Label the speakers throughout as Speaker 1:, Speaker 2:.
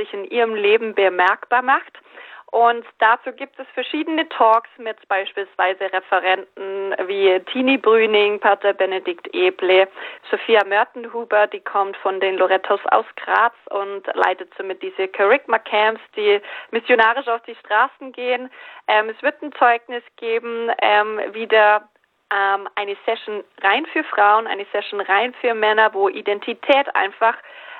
Speaker 1: sich in ihrem Leben bemerkbar macht. Und dazu gibt es verschiedene Talks mit beispielsweise Referenten wie Tini Brüning, Pater Benedikt Eble, Sophia Mörtenhuber, die kommt von den Lorettos aus Graz und leitet somit diese Kerygma-Camps, die missionarisch auf die Straßen gehen. Es wird ein Zeugnis geben, wieder eine Session rein für Frauen, eine Session rein für Männer, wo Identität einfach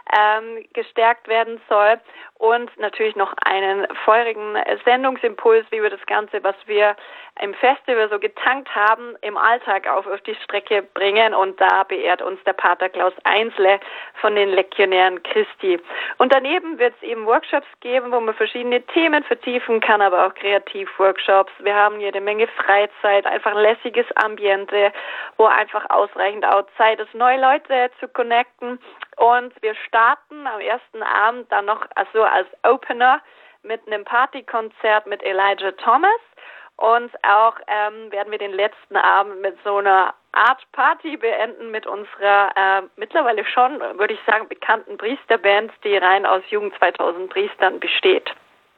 Speaker 1: gestärkt werden soll und natürlich noch einen feurigen Sendungsimpuls, wie wir das Ganze, was wir im Festival so getankt haben, im Alltag auf die Strecke bringen, und da beehrt uns der Pater Klaus Einsle von den Legionären Christi. Und daneben wird es eben Workshops geben, wo man verschiedene Themen vertiefen kann, aber auch Kreativworkshops. Wir haben jede Menge Freizeit, einfach ein lässiges Ambiente, wo einfach ausreichend auch Zeit ist, neue Leute zu connecten. Und wir starten am ersten Abend dann noch als Opener mit einem Partykonzert mit Elijah Thomas. Und auch werden wir den letzten Abend mit so einer Art Party beenden mit unserer mittlerweile schon, würde ich sagen, bekannten Priesterband, die rein aus Jugend 2000 Priestern besteht.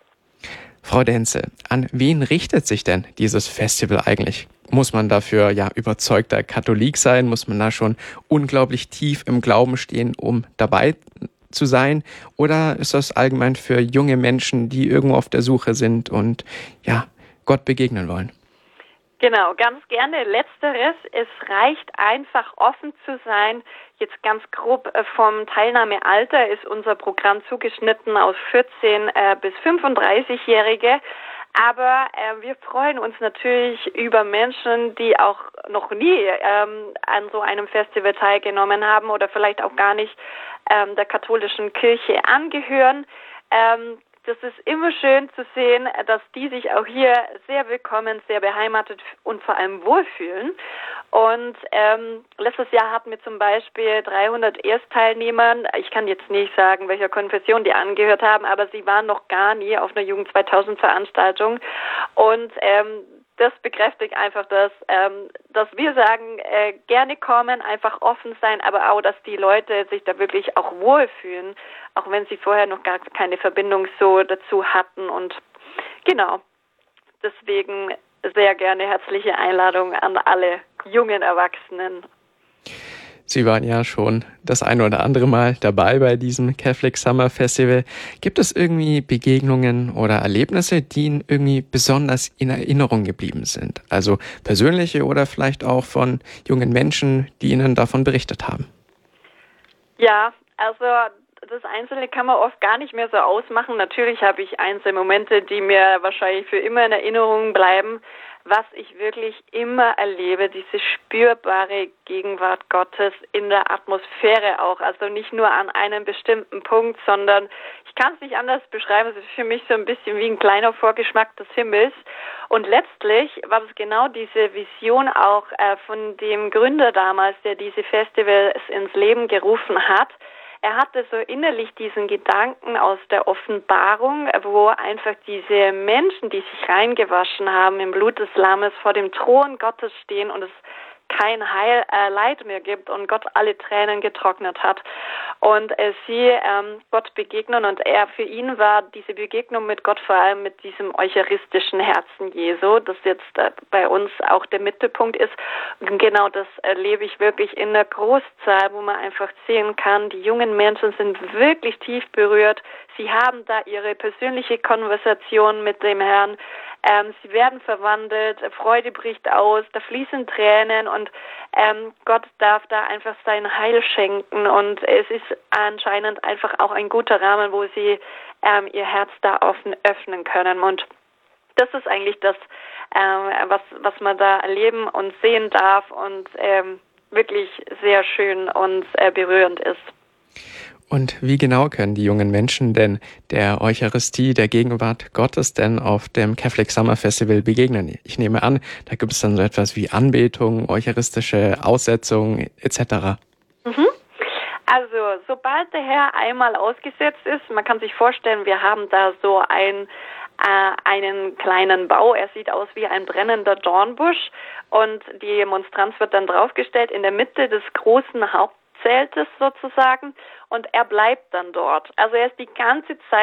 Speaker 2: Frau Denzel, an wen richtet sich denn dieses Festival eigentlich? Muss man dafür überzeugter Katholik sein? Muss man da schon unglaublich tief im Glauben stehen, um dabei zu sein? Oder ist das allgemein für junge Menschen, die irgendwo auf der Suche sind und Gott begegnen wollen?
Speaker 1: Genau, ganz gerne Letzteres. Es reicht einfach, offen zu sein. Jetzt ganz grob vom Teilnahmealter ist unser Programm zugeschnitten aus 14 bis 35-Jährige. Aber wir freuen uns natürlich über Menschen, die auch noch nie an so einem Festival teilgenommen haben oder vielleicht auch gar nicht der katholischen Kirche angehören. Das ist immer schön zu sehen, dass die sich auch hier sehr willkommen, sehr beheimatet und vor allem wohlfühlen. Und letztes Jahr hatten wir zum Beispiel 300 Erstteilnehmer. Ich kann jetzt nicht sagen, welcher Konfession die angehört haben, aber sie waren noch gar nie auf einer Jugend 2000 Veranstaltung. Und das bekräftigt einfach, dass wir sagen, gerne kommen, einfach offen sein, aber auch, dass die Leute sich da wirklich auch wohlfühlen, auch wenn sie vorher noch gar keine Verbindung so dazu hatten. Und genau, deswegen sehr gerne herzliche Einladung an alle jungen Erwachsenen.
Speaker 2: Sie waren ja schon das ein oder andere Mal dabei bei diesem Catholic Summer Festival. Gibt es irgendwie Begegnungen oder Erlebnisse, die Ihnen irgendwie besonders in Erinnerung geblieben sind? Also persönliche oder vielleicht auch von jungen Menschen, die Ihnen davon berichtet haben?
Speaker 1: Ja, also das Einzelne kann man oft gar nicht mehr so ausmachen. Natürlich habe ich einzelne Momente, die mir wahrscheinlich für immer in Erinnerung bleiben. Was ich wirklich immer erlebe, diese spürbare Gegenwart Gottes in der Atmosphäre auch. Also nicht nur an einem bestimmten Punkt, sondern ich kann es nicht anders beschreiben. Es ist für mich so ein bisschen wie ein kleiner Vorgeschmack des Himmels. Und letztlich war das genau diese Vision auch von dem Gründer damals, der diese Festivals ins Leben gerufen hat. Er hatte so innerlich diesen Gedanken aus der Offenbarung, wo einfach diese Menschen, die sich reingewaschen haben im Blut des Lammes, vor dem Thron Gottes stehen und es kein Leid mehr gibt und Gott alle Tränen getrocknet hat und sie Gott begegnen, und für ihn war diese Begegnung mit Gott vor allem mit diesem eucharistischen Herzen Jesu, das jetzt bei uns auch der Mittelpunkt ist. Und genau das erlebe ich wirklich in der Großzahl, wo man einfach sehen kann, die jungen Menschen sind wirklich tief berührt. Sie haben da ihre persönliche Konversation mit dem Herrn. Sie werden verwandelt, Freude bricht aus, da fließen Tränen und Gott darf da einfach sein Heil schenken, und es ist anscheinend einfach auch ein guter Rahmen, wo sie ihr Herz da offen öffnen können, und das ist eigentlich das, was man da erleben und sehen darf und wirklich sehr schön und berührend ist.
Speaker 2: Und wie genau können die jungen Menschen denn der Eucharistie, der Gegenwart Gottes denn auf dem Catholic Summer Festival begegnen? Ich nehme an, da gibt es dann so etwas wie Anbetung, eucharistische Aussetzung etc.
Speaker 1: Also, sobald der Herr einmal ausgesetzt ist, man kann sich vorstellen, wir haben da so einen kleinen Bau. Er sieht aus wie ein brennender Dornbusch, und die Monstranz wird dann draufgestellt in der Mitte des großen Hauptzeltes sozusagen, und er bleibt dann dort. Also er ist die ganze Zeit